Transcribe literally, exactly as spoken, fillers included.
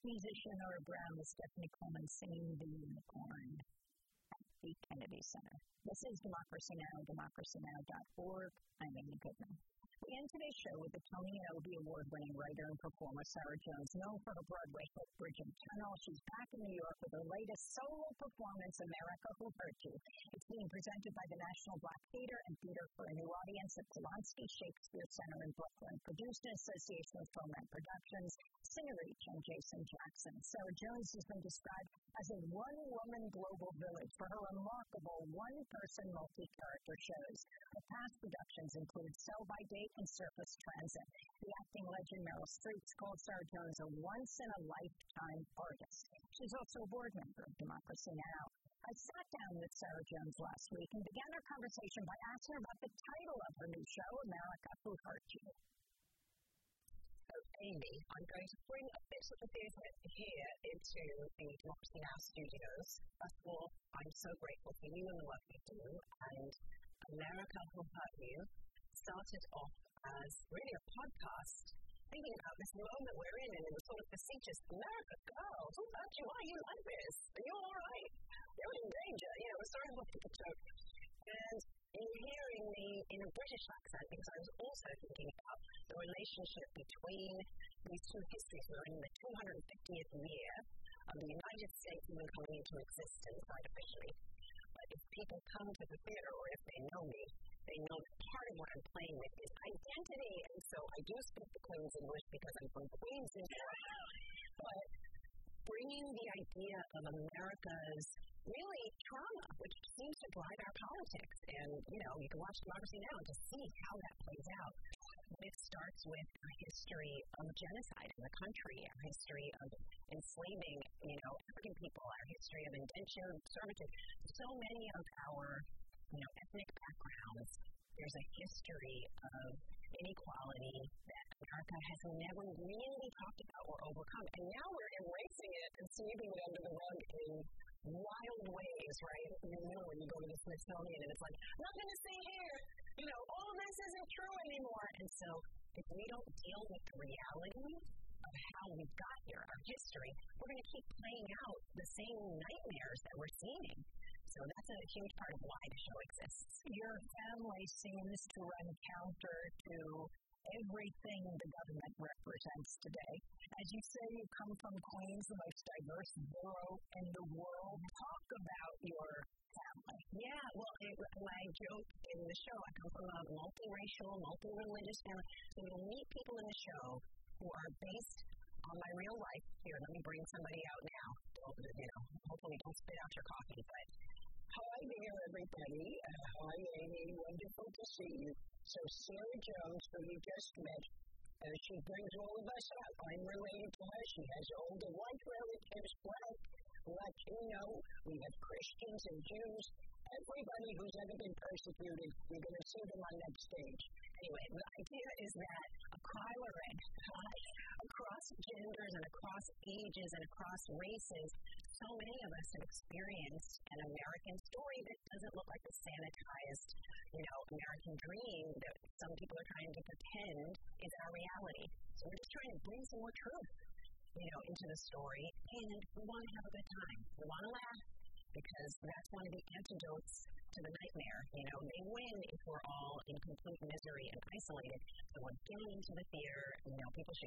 Musician Nora Brown with Stephanie Coleman singing The Unicorn at the Kennedy Center. This is Democracy Now!, democracy now dot org. I'm Amy Goodman. We end today's show with the Tony and Obie Award-winning writer and performer Sarah Jones, known for her Broadway hit Bridge and Tunnel. She's back in New York with her latest solo performance, America Who Hurt You. It's being presented by the National Black Theater and Theater for a New Audience at Polanski Shakespeare Center in Brooklyn. Produced in association with Foment Productions, Singer Reach, and Jason Jackson. Sarah Jones has been described as a one-woman global village for her remarkable one-person multi-character shows. Her past productions include Sell by Date and Surface Transit. The acting legend Meryl Streep called Sarah Jones a once-in-a-lifetime artist. She's also a board member of Democracy Now! I sat down with Sarah Jones last week and began our conversation by asking her about the title of her new show, America Who Hurt You. So, Amy, I'm going to bring a bit of the theatre here into the Democracy Now! Studios. First of all, I'm so grateful for you and the work you do, and America Who Hurt You started off as really a podcast thinking about this moment we're in, and it was sort of facetious. America, girls, who hurt you? Why are you like this? Are you all right? You're in danger. You know, it was sort of like a joke. And in hearing me in a British accent, because I was also thinking about the relationship between these two histories. We're in the two hundred fiftieth year of the United States even coming into existence artificially. But if people come to the theater, or if they know me, they know that part of what I'm playing with is identity. And so I do speak the Queen's English because I'm from Queens, and but bringing the idea of America's really trauma, which seems to drive our politics. And, you know, you can watch Democracy Now! To see how that plays out. It starts with a history of genocide in the country, a history of enslaving, you know, African people, our history of indentured servitude. So many of our, you know, ethnic backgrounds, there's a history of inequality that America has never really talked about or overcome. And now we're embracing it and sweeping it under the rug in wild ways, right? You know, when you go to the Smithsonian and it's like, nothing to see here. You know, all of this isn't true anymore. And so if we don't deal with the reality of how we got here, our history, we're going to keep playing out the same nightmares that we're seeing. So that's a huge part of why the show exists. Your family seems to run counter to everything the government represents today. As you say, you come from Queens, the most diverse borough in the world. Talk about your family. Yeah, well, it, I joke in the show, I come from a multiracial, multi-religious family. So you'll meet people in the show who are based on my real life. Here, let me bring somebody out now. Don't, you know, hopefully don't spit out your coffee, but hi there, everybody. Uh, hi, Amy. Wonderful to see you. So Sarah Jones, who you just met, uh, she brings all of us up. I'm related to her. She has older white relatives, black, Latino. We have Christians and Jews. Everybody who's ever been persecuted, you're going to see them on that stage. Anyway, the idea is that across, across genders and across ages and across races, so many of us have experienced an American story that doesn't look like the sanitized, you know, American dream that some people are trying to pretend is our reality. So we're just trying to bring some more truth, you know, into the story, and we want to have a good time. We want to laugh, because that's one of the antidotes to the nightmare. You know, they win if we're all in complete misery and isolated. So we're getting into the theater. You know, people should